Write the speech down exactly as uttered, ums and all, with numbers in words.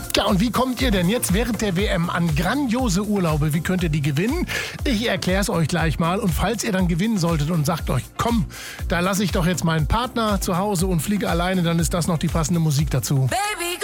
Tja, und wie kommt ihr denn jetzt während der W M an grandiose Urlaube? Wie könnt ihr die gewinnen? Ich erkläre es euch gleich mal. Und falls ihr dann gewinnen solltet und sagt euch, komm, da lasse ich doch jetzt meinen Partner zu Hause und fliege alleine, dann ist das noch die passende Musik dazu. Baby.